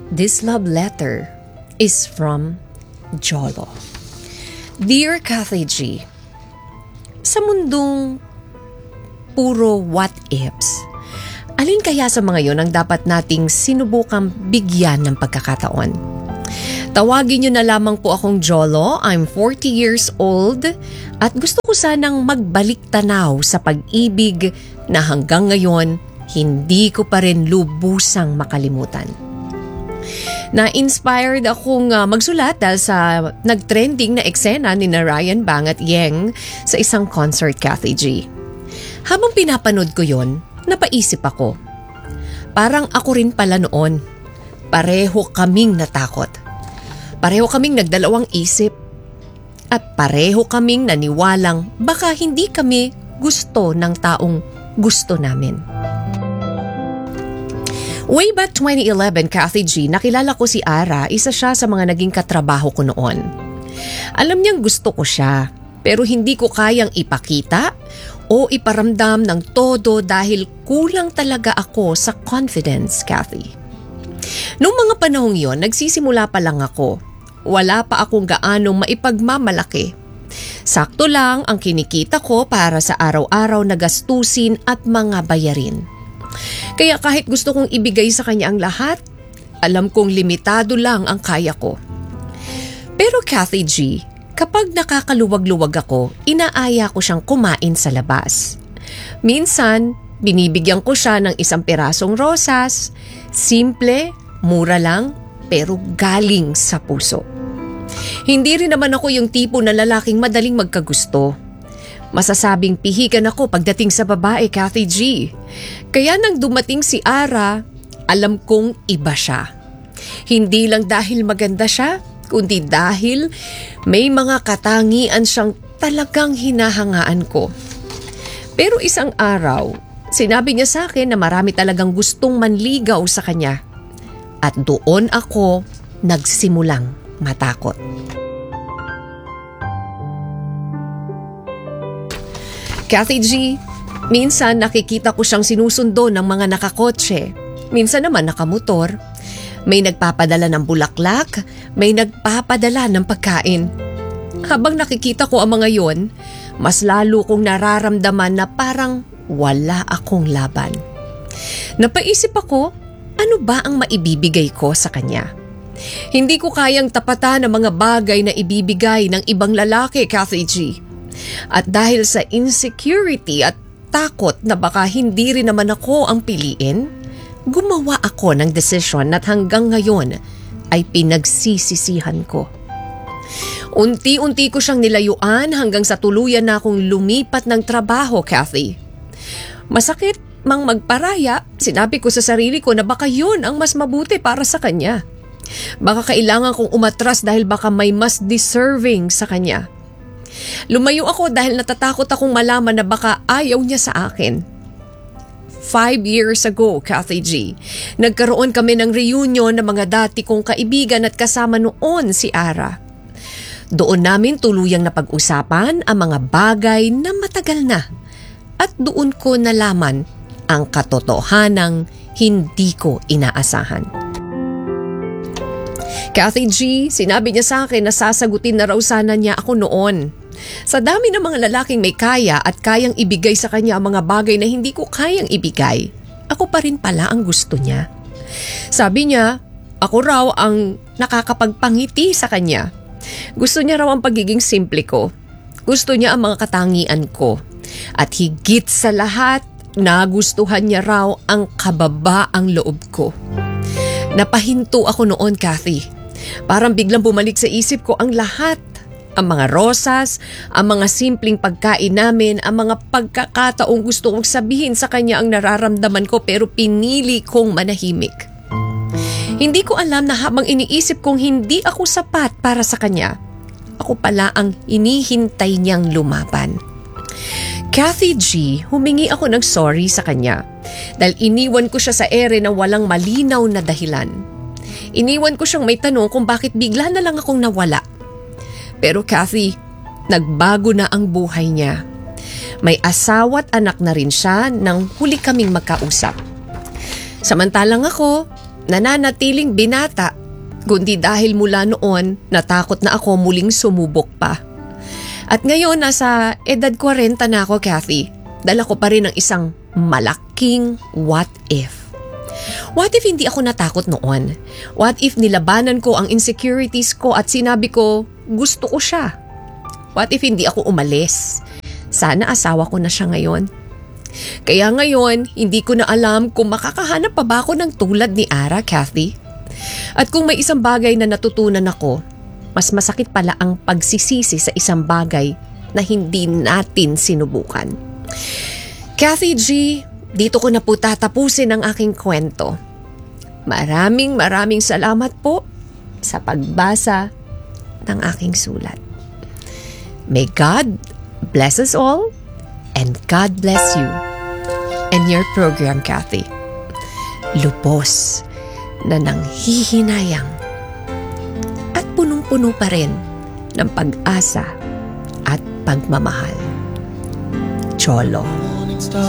This love letter is from Jolo. Dear Kathy G, sa mundong puro what ifs, alin kaya sa mga yon ang dapat nating sinubukang bigyan ng pagkakataon? Tawagin niyo na lamang po akong Jolo. I'm 40 years old at gusto ko sanang magbalik tanaw sa pag-ibig na hanggang ngayon hindi ko pa rin lubusang makalimutan. Na-inspired akong magsulat dahil sa nag-trending na eksena ni Ryan Bang at Yeng sa isang concert, Kathy G. Habang pinapanood ko yon, napaisip ako. Parang ako rin pala noon. Pareho kaming natakot. Pareho kaming nagdalawang isip. At pareho kaming naniwalang baka hindi kami gusto ng taong gusto namin. Way back 2011, Kathy G, nakilala ko si Ara, isa siya sa mga naging katrabaho ko noon. Alam niyang gusto ko siya, pero hindi ko kayang ipakita o iparamdam ng todo dahil kulang talaga ako sa confidence, Kathy. Noong mga panahong yon, nagsisimula pa lang ako. Wala pa akong gaanong maipagmamalaki. Sakto lang ang kinikita ko para sa araw-araw na gastusin at mga bayarin. Kaya kahit gusto kong ibigay sa kanya ang lahat, alam kong limitado lang ang kaya ko. Pero Kathy G, kapag nakakaluwag-luwag ako, inaaya ko siyang kumain sa labas. Minsan, binibigyan ko siya ng isang pirasong rosas. Simple, mura lang, pero galing sa puso. Hindi rin naman ako yung tipo na lalaking madaling magkagusto. Masasabing pihikan ako pagdating sa babae, Kathy G. Kaya nang dumating si Ara, alam kong iba siya. Hindi lang dahil maganda siya, kundi dahil may mga katangian siyang talagang hinahangaan ko. Pero isang araw, sinabi niya sa akin na marami talagang gustong manligaw sa kanya. At doon ako nagsimulang matakot. Kathy G, minsan nakikita ko siyang sinusundo ng mga nakakotse. Minsan naman nakamotor. May nagpapadala ng bulaklak, may nagpapadala ng pagkain. Habang nakikita ko ang mga yon, mas lalo kong nararamdaman na parang wala akong laban. Napaisip ako, ano ba ang maibibigay ko sa kanya? Hindi ko kayang tapatan ang mga bagay na ibibigay ng ibang lalaki, Kathy G. At dahil sa insecurity at takot na baka hindi rin naman ako ang piliin, gumawa ako ng desisyon at hanggang ngayon ay pinagsisisihan ko. Unti-unti ko siyang nilayuan hanggang sa tuluyan na akong lumipat ng trabaho, Kathy. Masakit mang magparaya, sinabi ko sa sarili ko na baka yun ang mas mabuti para sa kanya. Baka kailangan kong umatras dahil baka may mas deserving sa kanya. Lumayo ako dahil natatakot akong malaman na baka ayaw niya sa akin. 5 years ago, Kathy G, nagkaroon kami ng reunion ng mga dati kong kaibigan at kasama noon si Ara. Doon namin tuluyang napag-usapan ang mga bagay na matagal na at doon ko nalaman ang katotohanang hindi ko inaasahan. Kathy G, sinabi niya sa akin na sasagutin na raw sana niya ako noon. Sa dami ng mga lalaking may kaya at kayang ibigay sa kanya ang mga bagay na hindi ko kayang ibigay, ako pa rin pala ang gusto niya. Sabi niya, ako raw ang nakakapagpangiti sa kanya. Gusto niya raw ang pagiging simple ko. Gusto niya ang mga katangian ko. At higit sa lahat, nagustuhan niya raw ang kababaang loob ko. Napahinto ako noon, Kathy. Parang biglang bumalik sa isip ko ang lahat. Ang mga rosas, ang mga simpleng pagkain namin, ang mga pagkakataong gusto kong sabihin sa kanya ang nararamdaman ko pero pinili kong manahimik. Hindi ko alam na habang iniisip kong hindi ako sapat para sa kanya, ako pala ang inihintay niyang lumaban. Kathy G, humingi ako ng sorry sa kanya dahil iniwan ko siya sa ere na walang malinaw na dahilan. Iniwan ko siyang may tanong kung bakit bigla na lang akong nawala. Pero Kathy, nagbago na ang buhay niya. May asawa at anak na rin siya nang huli kaming magkausap. Samantalang ako, nananatiling binata, kundi dahil mula noon natakot na ako muling sumubok pa. At ngayon nasa edad 40 na ako, Kathy. Dala ko pa rin ang isang malaking what if. What if hindi ako natakot noon? What if nilabanan ko ang insecurities ko at sinabi ko gusto ko siya? What if hindi ako umalis? Sana asawa ko na siya ngayon. Kaya ngayon, hindi ko na alam kung makakahanap pa ba ako ng tulad ni Ara, Kathy. At kung may isang bagay na natutunan ako, mas masakit pala ang pagsisisi sa isang bagay na hindi natin sinubukan. Kathy G, dito ko na po tatapusin ang aking kwento. Maraming salamat po sa pagbasa ng aking sulat. May God bless us all and God bless you and your program, Kathy. Lubos na nanghihinayang at punong-puno pa rin ng pag-asa at pagmamahal. Cholo.